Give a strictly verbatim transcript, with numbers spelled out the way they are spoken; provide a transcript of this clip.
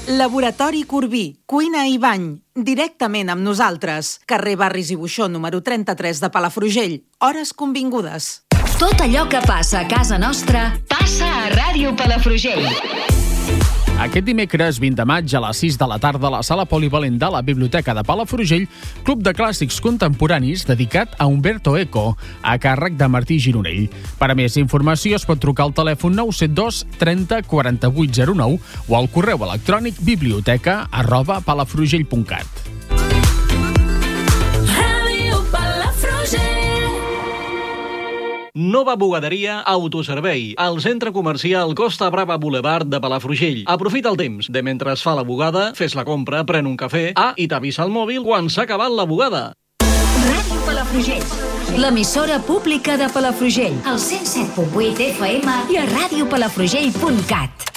Laboratori Corbí, cuina i bany, directament amb nosaltres. Carrer Barris i Buixó, número trenta-tres de Palafrugell. Hores convingudes. Tot allò que passa a casa nostra passa a Ràdio Palafrugell. Aquest dimecres vint de maig a les sis de la tarda a la sala polivalent de la Biblioteca de Palafrugell, Club de Clàssics Contemporanis dedicat a Umberto Eco, a càrrec de Martí Gironell. Per a més informació es pot trucar al telèfon nou set dos trenta quaranta-vuit zero nou o al correu electrònic biblioteca arroba palafrugell punt cat. Nova bugaderia Autoservei, al centre comercial Costa Brava Boulevard de Palafrugell. Aprofita el temps de mentre es fa la bugada, fes la compra, pren un cafè, ah, i t'avisa al mòbil quan s'ha acabat la bugada. Ràdio Palafrugell, l'emissora pública de Palafrugell, al cent set punt vuit F M i a ràdio palafrugell punt cat.